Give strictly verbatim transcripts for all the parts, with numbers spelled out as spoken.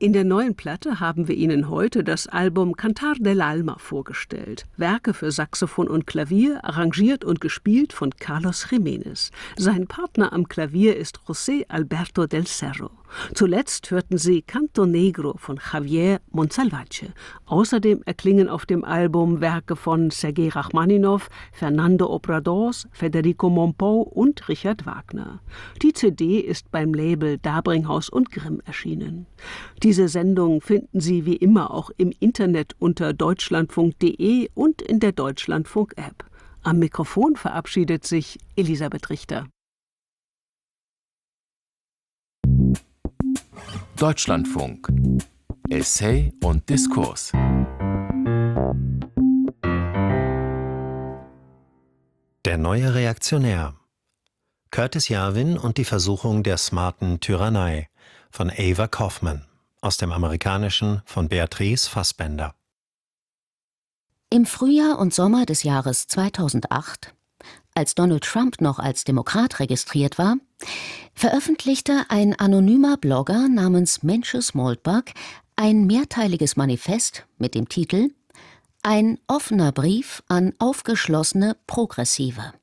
In der neuen Platte haben wir Ihnen heute das Album Cantar del Alma vorgestellt. Werke für Saxophon und Klavier, arrangiert und gespielt von Carlos Jiménez. Sein Partner am Klavier ist José Alberto del Cerro. Zuletzt hörten Sie Canto Negro von Javier Monsalvatje. Außerdem erklingen auf dem Album Werke von Sergei Rachmaninow, Fernando Obradors, Federico Mompou und Richard Wagner. Die C D ist beim Label Dabringhaus und Grimm erschienen. Diese Sendung finden Sie wie immer auch im Internet unter deutschlandfunk punkt de und in der Deutschlandfunk-App. Am Mikrofon verabschiedet sich Elisabeth Richter. Deutschlandfunk. Essay und Diskurs. Der neue Reaktionär. Curtis Yarvin und die Versuchung der smarten Tyrannei von Ava Kaufman aus dem Amerikanischen von Beatrice Fassbender. Im Frühjahr und Sommer des Jahres zweitausendacht, als Donald Trump noch als Demokrat registriert war, veröffentlichte ein anonymer Blogger namens Mencius Moldbug ein mehrteiliges Manifest mit dem Titel »Ein offener Brief an aufgeschlossene Progressive«.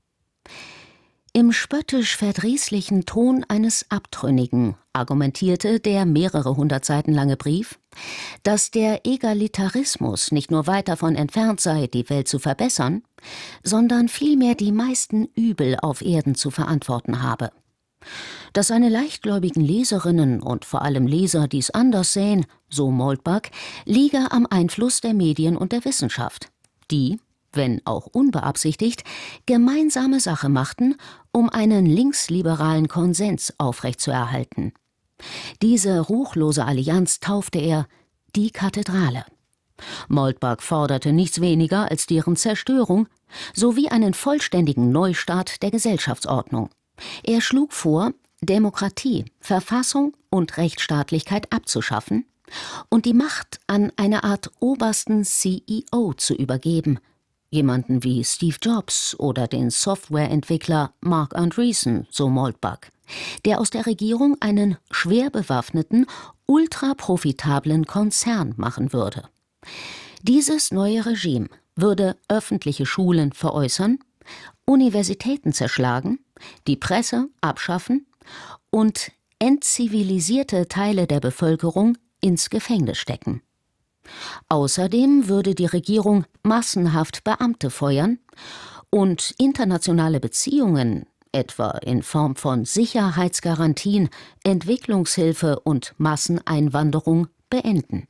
Im spöttisch-verdrießlichen Ton eines Abtrünnigen argumentierte der mehrere hundert Seiten lange Brief, dass der Egalitarismus nicht nur weit davon entfernt sei, die Welt zu verbessern, sondern vielmehr die meisten Übel auf Erden zu verantworten habe. Dass seine leichtgläubigen Leserinnen und vor allem Leser dies anders sähen, so Moldbug, liege am Einfluss der Medien und der Wissenschaft, die, wenn auch unbeabsichtigt, gemeinsame Sache machten, um einen linksliberalen Konsens aufrechtzuerhalten. Diese ruchlose Allianz taufte er die Kathedrale. Moldbug forderte nichts weniger als deren Zerstörung sowie einen vollständigen Neustart der Gesellschaftsordnung. Er schlug vor, Demokratie, Verfassung und Rechtsstaatlichkeit abzuschaffen und die Macht an eine Art obersten C E O zu übergeben, jemanden wie Steve Jobs oder den Softwareentwickler Mark Andreessen, so Moldbug, der aus der Regierung einen schwer bewaffneten, ultraprofitablen Konzern machen würde. Dieses neue Regime würde öffentliche Schulen veräußern, Universitäten zerschlagen, die Presse abschaffen und entzivilisierte Teile der Bevölkerung ins Gefängnis stecken. Außerdem würde die Regierung massenhaft Beamte feuern und internationale Beziehungen, etwa in Form von Sicherheitsgarantien, Entwicklungshilfe und Masseneinwanderung, beenden.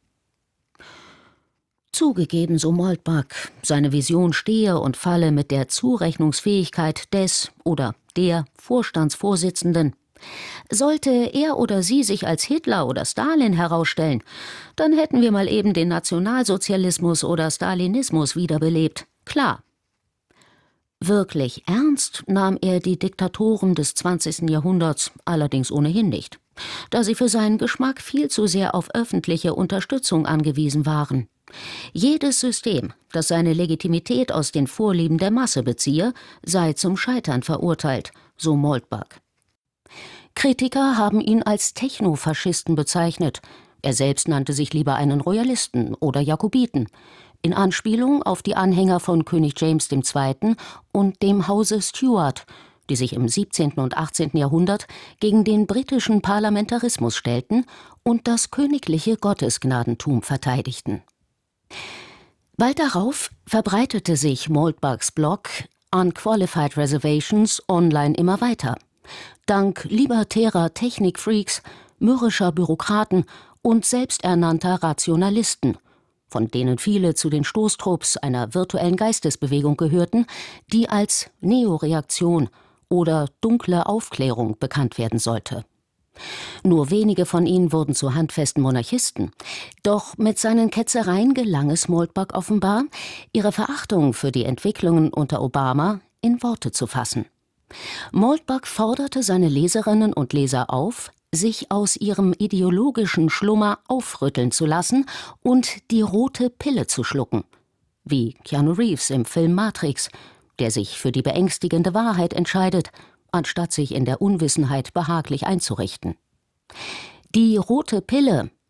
Zugegeben, so Moldbug, seine Vision stehe und falle mit der Zurechnungsfähigkeit des oder der Vorstandsvorsitzenden. Sollte er oder sie sich als Hitler oder Stalin herausstellen, dann hätten wir mal eben den Nationalsozialismus oder Stalinismus wiederbelebt. Klar. Wirklich ernst nahm er die Diktatoren des zwanzigsten Jahrhunderts allerdings ohnehin nicht, da sie für seinen Geschmack viel zu sehr auf öffentliche Unterstützung angewiesen waren. Jedes System, das seine Legitimität aus den Vorlieben der Masse beziehe, sei zum Scheitern verurteilt, so Moldbug. Kritiker haben ihn als Technofaschisten bezeichnet. Er selbst nannte sich lieber einen Royalisten oder Jakobiten, in Anspielung auf die Anhänger von König James der Zweite. und dem Hause Stuart, die sich im siebzehnten und achtzehnten Jahrhundert gegen den britischen Parlamentarismus stellten und das königliche Gottesgnadentum verteidigten. Bald darauf verbreitete sich Moldbugs Blog Unqualified Reservations online immer weiter. Dank libertärer Technikfreaks, mürrischer Bürokraten und selbsternannter Rationalisten, von denen viele zu den Stoßtrupps einer virtuellen Geistesbewegung gehörten, die als Neoreaktion oder dunkle Aufklärung bekannt werden sollte. Nur wenige von ihnen wurden zu handfesten Monarchisten. Doch mit seinen Ketzereien gelang es Moldbug offenbar, ihre Verachtung für die Entwicklungen unter Obama in Worte zu fassen. Moldbug forderte seine Leserinnen und Leser auf, sich aus ihrem ideologischen Schlummer aufrütteln zu lassen und die rote Pille zu schlucken. Wie Keanu Reeves im Film Matrix, der sich für die beängstigende Wahrheit entscheidet, anstatt sich in der Unwissenheit behaglich einzurichten. Die rote Pille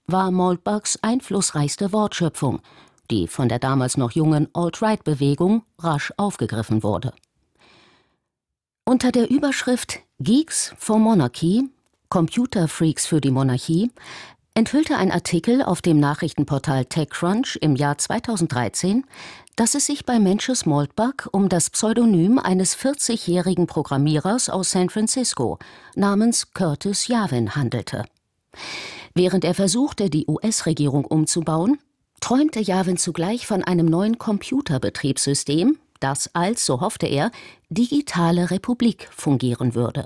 war Maltbugs einflussreichste Wortschöpfung, die von der damals noch jungen Alt-Right-Bewegung rasch aufgegriffen wurde. Unter der Überschrift »Geeks for Monarchy – Computerfreaks für die Monarchie« enthüllte ein Artikel auf dem Nachrichtenportal TechCrunch im Jahr zweitausenddreizehn, dass es sich bei Mencius Maltbug um das Pseudonym eines vierzigjährigen Programmierers aus San Francisco namens Curtis Yarvin handelte. Während er versuchte, die U S-Regierung umzubauen, träumte Yarvin zugleich von einem neuen Computerbetriebssystem, das als, so hoffte er, digitale Republik fungieren würde.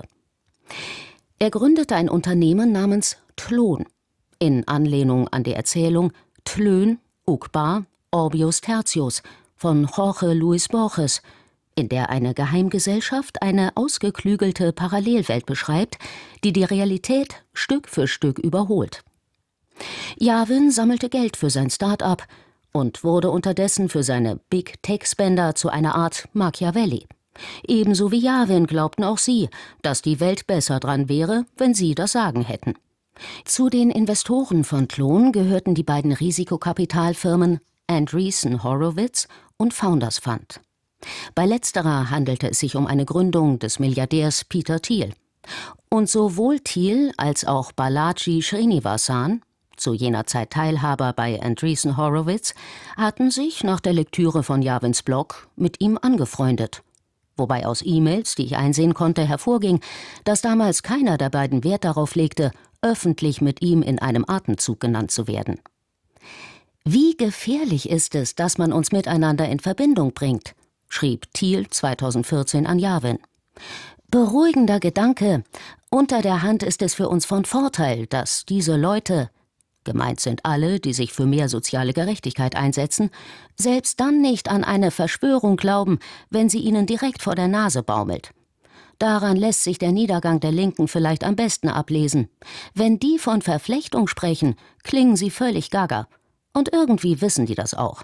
Er gründete ein Unternehmen namens Tlon, in Anlehnung an die Erzählung Tlön, Uqbar, Orbius Tertius von Jorge Luis Borges, in der eine Geheimgesellschaft eine ausgeklügelte Parallelwelt beschreibt, die die Realität Stück für Stück überholt. Yarvin sammelte Geld für sein Start-up und wurde unterdessen für seine Big Tech-Spender zu einer Art Machiavelli. Ebenso wie Yarvin glaubten auch sie, dass die Welt besser dran wäre, wenn sie das Sagen hätten. Zu den Investoren von Tlon gehörten die beiden Risikokapitalfirmen Andreessen Horowitz und Founders Fund. Bei letzterer handelte es sich um eine Gründung des Milliardärs Peter Thiel. Und sowohl Thiel als auch Balaji Srinivasan, zu jener Zeit Teilhaber bei Andreessen Horowitz, hatten sich nach der Lektüre von Yarvins Blog mit ihm angefreundet. Wobei aus E-Mails, die ich einsehen konnte, hervorging, dass damals keiner der beiden Wert darauf legte, öffentlich mit ihm in einem Atemzug genannt zu werden. »Wie gefährlich ist es, dass man uns miteinander in Verbindung bringt«, schrieb Thiel zweitausendvierzehn an Yarvin. »Beruhigender Gedanke. Unter der Hand ist es für uns von Vorteil, dass diese Leute, gemeint sind alle, die sich für mehr soziale Gerechtigkeit einsetzen, selbst dann nicht an eine Verschwörung glauben, wenn sie ihnen direkt vor der Nase baumelt. Daran lässt sich der Niedergang der Linken vielleicht am besten ablesen. Wenn die von Verflechtung sprechen, klingen sie völlig gaga. Und irgendwie wissen die das auch.«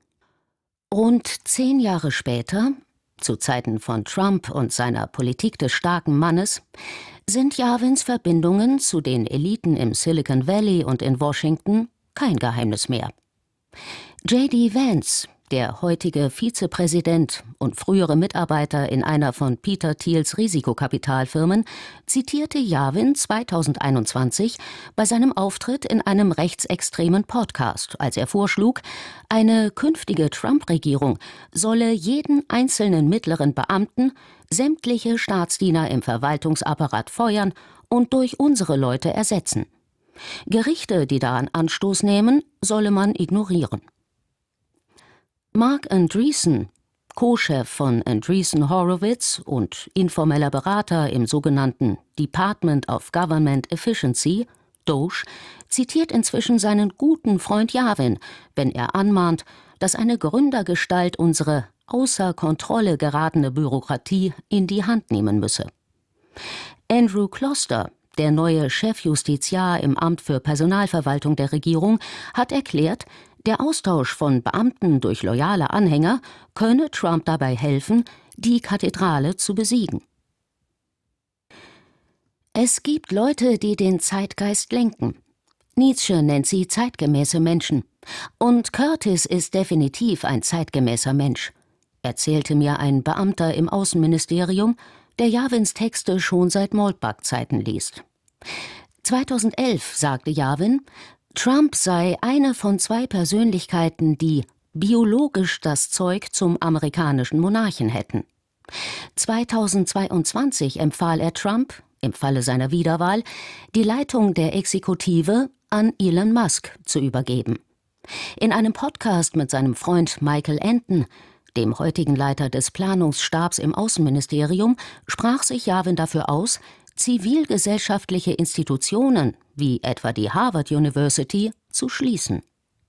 Rund zehn Jahre später, zu Zeiten von Trump und seiner Politik des starken Mannes, sind Yarvins Verbindungen zu den Eliten im Silicon Valley und in Washington kein Geheimnis mehr. J D Vance, der heutige Vizepräsident und frühere Mitarbeiter in einer von Peter Thiels Risikokapitalfirmen, zitierte Yarvin zweitausendeinundzwanzig bei seinem Auftritt in einem rechtsextremen Podcast, als er vorschlug, eine künftige Trump-Regierung solle jeden einzelnen mittleren Beamten, sämtliche Staatsdiener im Verwaltungsapparat feuern und durch unsere Leute ersetzen. Gerichte, die daran Anstoß nehmen, solle man ignorieren. Mark Andreessen, Co-Chef von Andreessen Horowitz und informeller Berater im sogenannten Department of Government Efficiency, D O G E, zitiert inzwischen seinen guten Freund Yarvin, wenn er anmahnt, dass eine Gründergestalt unsere außer Kontrolle geratene Bürokratie in die Hand nehmen müsse. Andrew Kloster, der neue Chefjustiziar im Amt für Personalverwaltung der Regierung, hat erklärt, der Austausch von Beamten durch loyale Anhänger könne Trump dabei helfen, die Kathedrale zu besiegen. Es gibt Leute, die den Zeitgeist lenken. Nietzsche nennt sie zeitgemäße Menschen. Und Curtis ist definitiv ein zeitgemäßer Mensch, erzählte mir ein Beamter im Außenministerium, der Yarvins Texte schon seit Maltbug-Zeiten liest. zweitausendelf sagte Yarvin, Trump sei eine von zwei Persönlichkeiten, die biologisch das Zeug zum amerikanischen Monarchen hätten. zweitausendzweiundzwanzig empfahl er Trump, im Falle seiner Wiederwahl, die Leitung der Exekutive an Elon Musk zu übergeben. In einem Podcast mit seinem Freund Michael Anton, dem heutigen Leiter des Planungsstabs im Außenministerium, sprach sich Yarvin dafür aus, zivilgesellschaftliche Institutionen, wie etwa die Harvard University, zu schließen.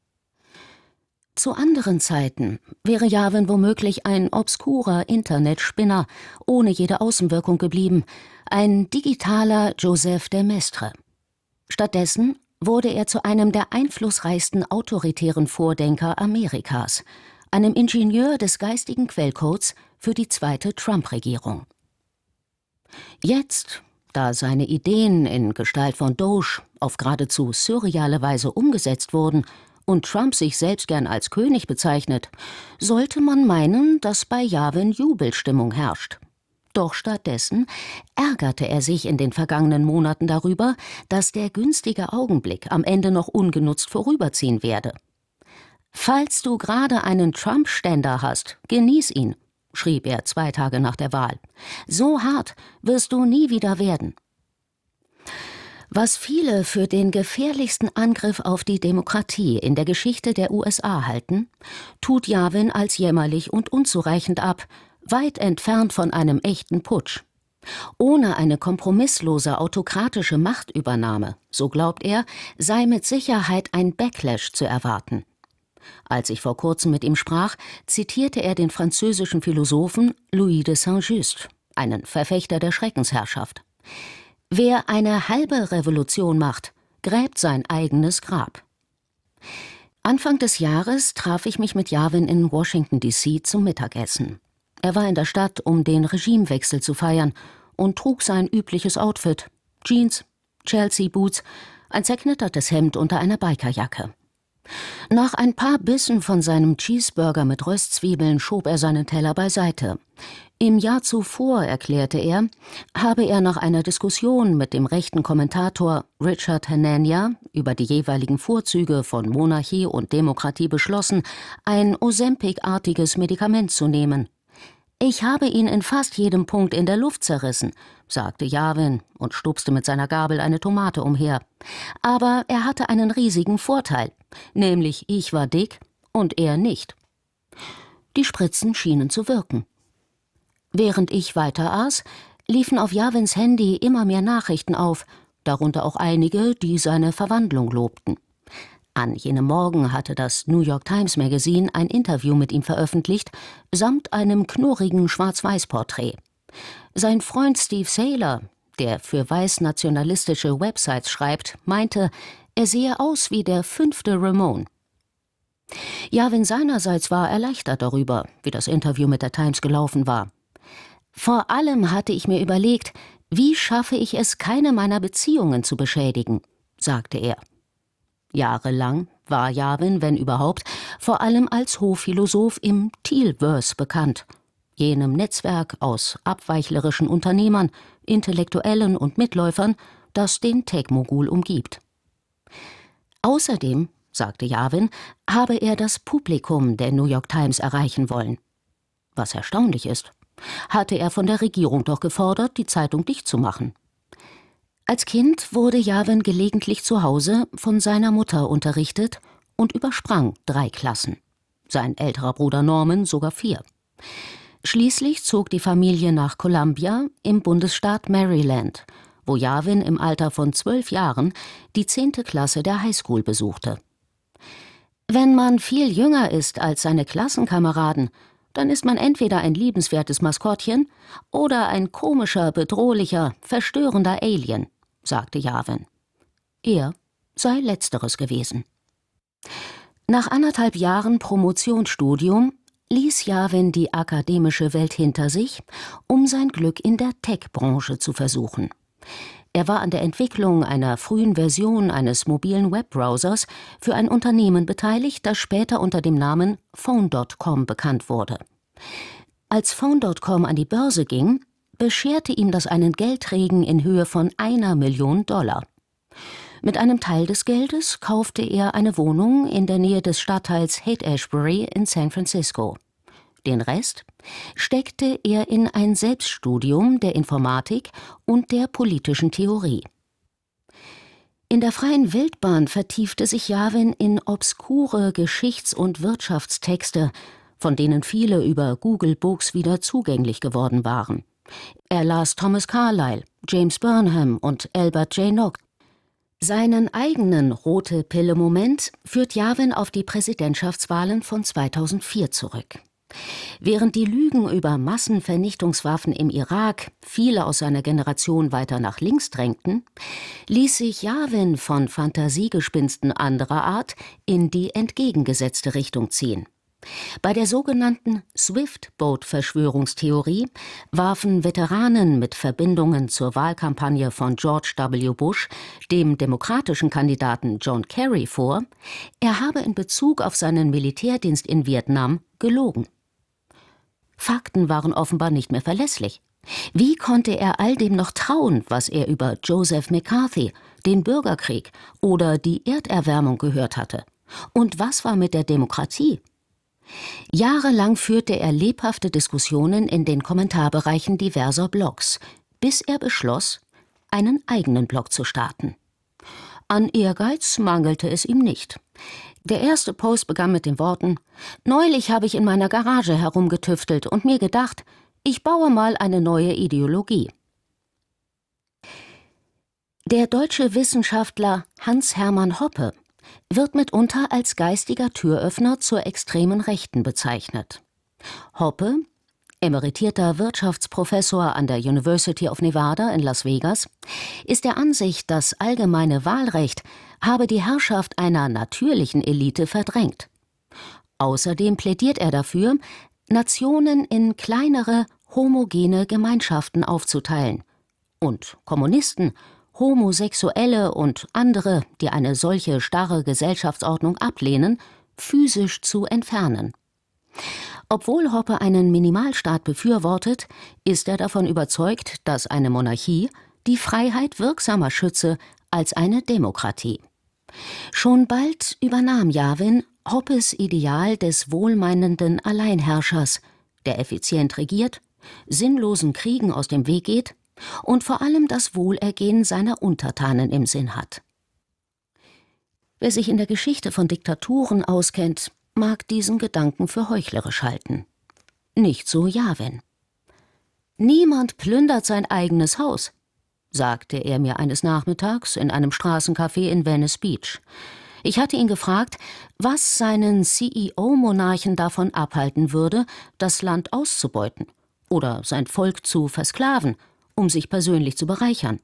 Zu anderen Zeiten wäre Yarvin womöglich ein obskurer Internetspinner, ohne jede Außenwirkung geblieben, ein digitaler Joseph de Maistre. Stattdessen wurde er zu einem der einflussreichsten autoritären Vordenker Amerikas, einem Ingenieur des geistigen Quellcodes für die zweite Trump-Regierung. Jetzt, Da seine Ideen in Gestalt von Doge auf geradezu surreale Weise umgesetzt wurden und Trump sich selbst gern als König bezeichnet, sollte man meinen, dass bei Yavin Jubelstimmung herrscht. Doch stattdessen ärgerte er sich in den vergangenen Monaten darüber, dass der günstige Augenblick am Ende noch ungenutzt vorüberziehen werde. »Falls du gerade einen Trump-Ständer hast, genieß ihn«, schrieb er zwei Tage nach der Wahl. »So hart wirst du nie wieder werden.« Was viele für den gefährlichsten Angriff auf die Demokratie in der Geschichte der U S A halten, tut Yavin als jämmerlich und unzureichend ab, weit entfernt von einem echten Putsch. Ohne eine kompromisslose autokratische Machtübernahme, so glaubt er, sei mit Sicherheit ein Backlash zu erwarten. Als ich vor kurzem mit ihm sprach, zitierte er den französischen Philosophen Louis de Saint-Just, einen Verfechter der Schreckensherrschaft. Wer eine halbe Revolution macht, gräbt sein eigenes Grab. Anfang des Jahres traf ich mich mit Yavin in Washington D C zum Mittagessen. Er war in der Stadt, um den Regimewechsel zu feiern, und trug sein übliches Outfit: Jeans, Chelsea-Boots, ein zerknittertes Hemd unter einer Bikerjacke. Nach ein paar Bissen von seinem Cheeseburger mit Röstzwiebeln schob er seinen Teller beiseite. Im Jahr zuvor, erklärte er, habe er nach einer Diskussion mit dem rechten Kommentator Richard Hanania über die jeweiligen Vorzüge von Monarchie und Demokratie beschlossen, ein Ozempic-artiges Medikament zu nehmen. »Ich habe ihn in fast jedem Punkt in der Luft zerrissen«, sagte Yavin und stupste mit seiner Gabel eine Tomate umher. »Aber er hatte einen riesigen Vorteil, nämlich ich war dick und er nicht.« Die Spritzen schienen zu wirken. Während ich weiter aß, liefen auf Yavins Handy immer mehr Nachrichten auf, darunter auch einige, die seine Verwandlung lobten. An jenem Morgen hatte das New York Times Magazine ein Interview mit ihm veröffentlicht, samt einem knurrigen Schwarz-Weiß-Porträt. Sein Freund Steve Saylor, der für weiß-nationalistische Websites schreibt, meinte, er sehe aus wie der fünfte Ramon. Yavin seinerseits war erleichtert darüber, wie das Interview mit der Times gelaufen war. »Vor allem hatte ich mir überlegt, wie schaffe ich es, keine meiner Beziehungen zu beschädigen«, sagte er. Jahrelang war Yavin, wenn überhaupt, vor allem als Hofphilosoph im Thielverse bekannt, jenem Netzwerk aus abweichlerischen Unternehmern, Intellektuellen und Mitläufern, das den Tech-Mogul umgibt. Außerdem, sagte Yavin, habe er das Publikum der New York Times erreichen wollen. Was erstaunlich ist, hatte er von der Regierung doch gefordert, die Zeitung dicht zu machen. Als Kind wurde Yavin gelegentlich zu Hause von seiner Mutter unterrichtet und übersprang drei Klassen. Sein älterer Bruder Norman sogar vier. Schließlich zog die Familie nach Columbia im Bundesstaat Maryland, wo Yavin im Alter von zwölf Jahren die zehnte Klasse der Highschool besuchte. Wenn man viel jünger ist als seine Klassenkameraden, dann ist man entweder ein liebenswertes Maskottchen oder ein komischer, bedrohlicher, verstörender Alien, sagte Yavin. Er sei Letzteres gewesen. Nach anderthalb Jahren Promotionsstudium ließ Yavin die akademische Welt hinter sich, um sein Glück in der Tech-Branche zu versuchen. Er war an der Entwicklung einer frühen Version eines mobilen Webbrowsers für ein Unternehmen beteiligt, das später unter dem Namen Phone Punkt com bekannt wurde. Als Phone Punkt com an die Börse ging, bescherte ihm das einen Geldregen in Höhe von einer Million Dollar. Mit einem Teil des Geldes kaufte er eine Wohnung in der Nähe des Stadtteils Haight-Ashbury in San Francisco. Den Rest steckte er in ein Selbststudium der Informatik und der politischen Theorie. In der freien Wildbahn vertiefte sich Yavin in obskure Geschichts- und Wirtschaftstexte, von denen viele über Google Books wieder zugänglich geworden waren. Er las Thomas Carlyle, James Burnham und Albert J. Nock. Seinen eigenen Rote-Pille-Moment führt Yavin auf die Präsidentschaftswahlen von zweitausendvier zurück. Während die Lügen über Massenvernichtungswaffen im Irak viele aus seiner Generation weiter nach links drängten, ließ sich Yavin von Fantasiegespinsten anderer Art in die entgegengesetzte Richtung ziehen. Bei der sogenannten Swift-Boat-Verschwörungstheorie warfen Veteranen mit Verbindungen zur Wahlkampagne von George W. Bush dem demokratischen Kandidaten John Kerry vor, er habe in Bezug auf seinen Militärdienst in Vietnam gelogen. Fakten waren offenbar nicht mehr verlässlich. Wie konnte er all dem noch trauen, was er über Joseph McCarthy, den Bürgerkrieg oder die Erderwärmung gehört hatte? Und was war mit der Demokratie? Jahrelang führte er lebhafte Diskussionen in den Kommentarbereichen diverser Blogs, bis er beschloss, einen eigenen Blog zu starten. An Ehrgeiz mangelte es ihm nicht. Der erste Post begann mit den Worten: »Neulich habe ich in meiner Garage herumgetüftelt und mir gedacht, ich baue mal eine neue Ideologie.« Der deutsche Wissenschaftler Hans-Hermann Hoppe wird mitunter als geistiger Türöffner zur extremen Rechten bezeichnet. Hoppe, emeritierter Wirtschaftsprofessor an der University of Nevada in Las Vegas, ist der Ansicht, das allgemeine Wahlrecht habe die Herrschaft einer natürlichen Elite verdrängt. Außerdem plädiert er dafür, Nationen in kleinere, homogene Gemeinschaften aufzuteilen und Kommunisten, Homosexuelle und andere, die eine solche starre Gesellschaftsordnung ablehnen, physisch zu entfernen. Obwohl Hoppe einen Minimalstaat befürwortet, ist er davon überzeugt, dass eine Monarchie die Freiheit wirksamer schütze als eine Demokratie. Schon bald übernahm Yavin Hoppes Ideal des wohlmeinenden Alleinherrschers, der effizient regiert, sinnlosen Kriegen aus dem Weg geht und vor allem das Wohlergehen seiner Untertanen im Sinn hat. Wer sich in der Geschichte von Diktaturen auskennt, mag diesen Gedanken für heuchlerisch halten. Nicht so Yavin. »Niemand plündert sein eigenes Haus«, sagte er mir eines Nachmittags in einem Straßencafé in Venice Beach. Ich hatte ihn gefragt, was seinen C E O-Monarchen davon abhalten würde, das Land auszubeuten oder sein Volk zu versklaven, um sich persönlich zu bereichern.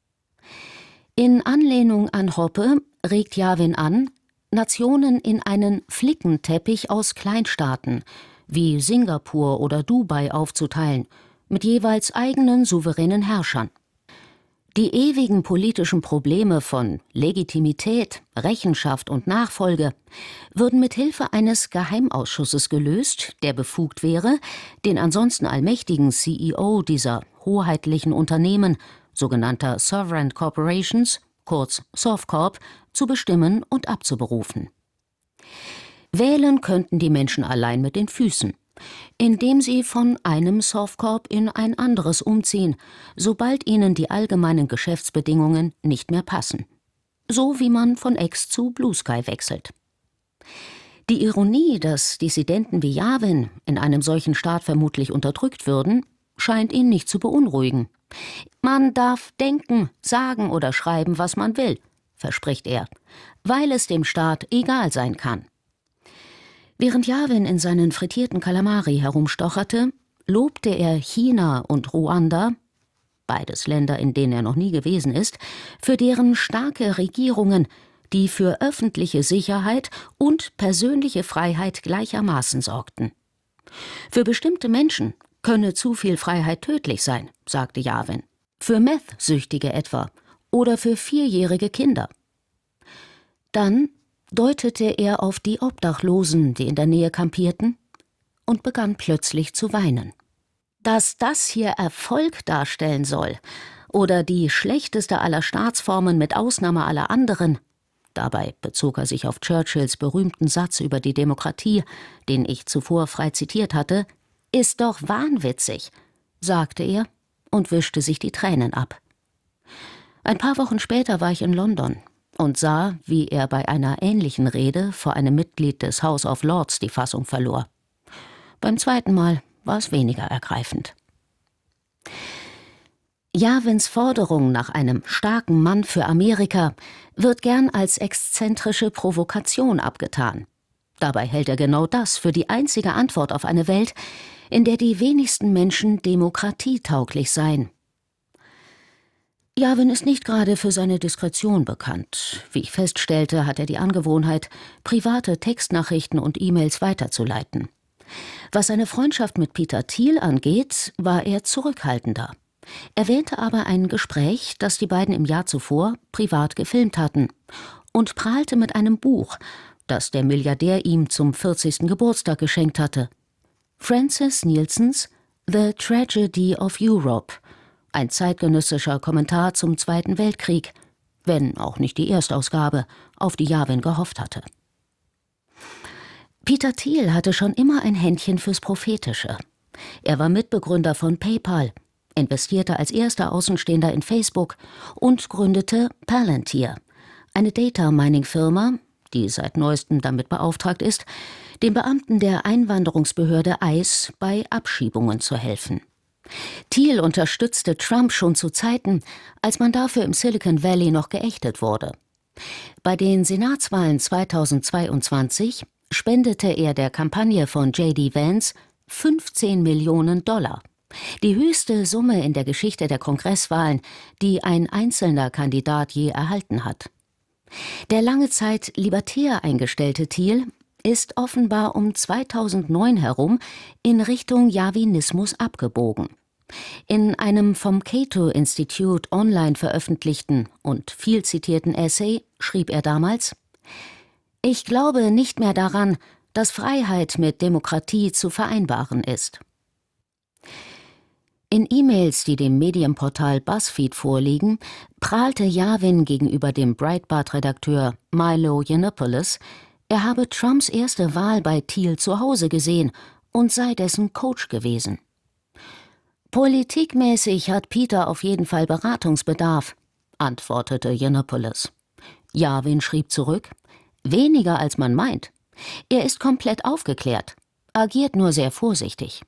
In Anlehnung an Hoppe regt Yavin an, Nationen in einen Flickenteppich aus Kleinstaaten wie Singapur oder Dubai aufzuteilen, mit jeweils eigenen souveränen Herrschern. Die ewigen politischen Probleme von Legitimität, Rechenschaft und Nachfolge würden mit Hilfe eines Geheimausschusses gelöst, der befugt wäre, den ansonsten allmächtigen C E O dieser hoheitlichen Unternehmen, sogenannter Sovereign Corporations, kurz Sovcorp, zu bestimmen und abzuberufen. Wählen könnten die Menschen allein mit den Füßen, indem sie von einem Sovcorp in ein anderes umziehen, sobald ihnen die allgemeinen Geschäftsbedingungen nicht mehr passen. So wie man von X zu Blue Sky wechselt. Die Ironie, dass Dissidenten wie Yavin in einem solchen Staat vermutlich unterdrückt würden, scheint ihn nicht zu beunruhigen. Man darf denken, sagen oder schreiben, was man will, verspricht er, weil es dem Staat egal sein kann. Während Yavin in seinen frittierten Kalamari herumstocherte, lobte er China und Ruanda, beides Länder, in denen er noch nie gewesen ist, für deren starke Regierungen, die für öffentliche Sicherheit und persönliche Freiheit gleichermaßen sorgten. Für bestimmte Menschen könne zu viel Freiheit tödlich sein, sagte Yavin, für Meth-Süchtige etwa oder für vierjährige Kinder. Dann deutete er auf die Obdachlosen, die in der Nähe kampierten, und begann plötzlich zu weinen. Dass das hier Erfolg darstellen soll oder die schlechteste aller Staatsformen mit Ausnahme aller anderen, dabei bezog er sich auf Churchills berühmten Satz über die Demokratie, den ich zuvor frei zitiert hatte, ist doch wahnwitzig, sagte er und wischte sich die Tränen ab. Ein paar Wochen später war ich in London und sah, wie er bei einer ähnlichen Rede vor einem Mitglied des House of Lords die Fassung verlor. Beim zweiten Mal war es weniger ergreifend. Yavins Forderung nach einem starken Mann für Amerika wird gern als exzentrische Provokation abgetan. Dabei hält er genau das für die einzige Antwort auf eine Welt, in der die wenigsten Menschen demokratietauglich seien. Yavin ist nicht gerade für seine Diskretion bekannt. Wie ich feststellte, hat er die Angewohnheit, private Textnachrichten und E-Mails weiterzuleiten. Was seine Freundschaft mit Peter Thiel angeht, war er zurückhaltender. Erwähnte aber ein Gespräch, das die beiden im Jahr zuvor privat gefilmt hatten, und prahlte mit einem Buch, das der Milliardär ihm zum vierzigsten Geburtstag geschenkt hatte. Francis Nielsens The Tragedy of Europe, ein zeitgenössischer Kommentar zum Zweiten Weltkrieg, wenn auch nicht die Erstausgabe, auf die Yavin gehofft hatte. Peter Thiel hatte schon immer ein Händchen fürs Prophetische. Er war Mitbegründer von PayPal, investierte als erster Außenstehender in Facebook und gründete Palantir, eine Data-Mining-Firma, die seit neuestem damit beauftragt ist, den Beamten der Einwanderungsbehörde ICE bei Abschiebungen zu helfen. Thiel unterstützte Trump schon zu Zeiten, als man dafür im Silicon Valley noch geächtet wurde. Bei den Senatswahlen zweitausendzweiundzwanzig spendete er der Kampagne von J D Vance fünfzehn Millionen Dollar. Die höchste Summe in der Geschichte der Kongresswahlen, die ein einzelner Kandidat je erhalten hat. Der lange Zeit libertär eingestellte Thiel ist offenbar um zweitausendneun herum in Richtung Yavinismus abgebogen. In einem vom Cato Institute online veröffentlichten und viel zitierten Essay schrieb er damals: Ich glaube nicht mehr daran, dass Freiheit mit Demokratie zu vereinbaren ist. In E-Mails, die dem Medienportal BuzzFeed vorliegen, prahlte Yavin gegenüber dem Breitbart-Redakteur Milo Yiannopoulos, er habe Trumps erste Wahl bei Thiel zu Hause gesehen und sei dessen Coach gewesen. Politikmäßig hat Peter auf jeden Fall Beratungsbedarf, antwortete Yiannopoulos. Yavin schrieb zurück: Weniger als man meint. Er ist komplett aufgeklärt, agiert nur sehr vorsichtig.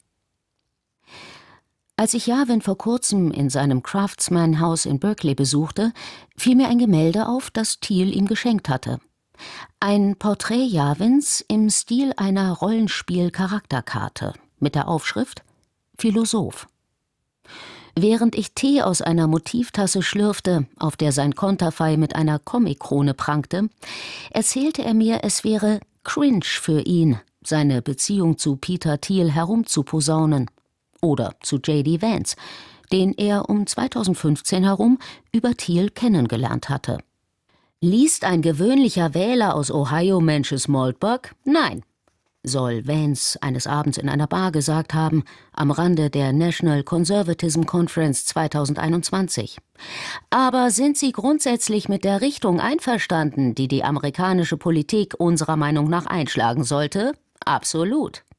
Als ich Yavin vor kurzem in seinem Craftsman-Haus in Berkeley besuchte, fiel mir ein Gemälde auf, das Thiel ihm geschenkt hatte. Ein Porträt Yavins im Stil einer Rollenspiel-Charakterkarte mit der Aufschrift »Philosoph«. Während ich Tee aus einer Motivtasse schlürfte, auf der sein Konterfei mit einer Comickrone prangte, erzählte er mir, es wäre cringe für ihn, seine Beziehung zu Peter Thiel herumzuposaunen. Oder zu J D Vance, den er um zweitausendfünfzehn herum über Thiel kennengelernt hatte. Liest ein gewöhnlicher Wähler aus Ohio manches Maltburg? Nein, soll Vance eines Abends in einer Bar gesagt haben, am Rande der National Conservatism Conference zweitausendeinundzwanzig. Aber sind Sie grundsätzlich mit der Richtung einverstanden, die die amerikanische Politik unserer Meinung nach einschlagen sollte? Absolut.